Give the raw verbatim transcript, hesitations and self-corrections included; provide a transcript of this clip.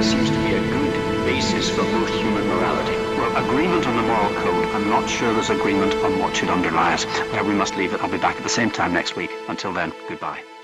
This seems to be a good basis for most human morality. Well, agreement on the moral code. I'm not sure there's agreement on what should underlie it. There we must leave it. I'll be back at the same time next week. Until then, goodbye.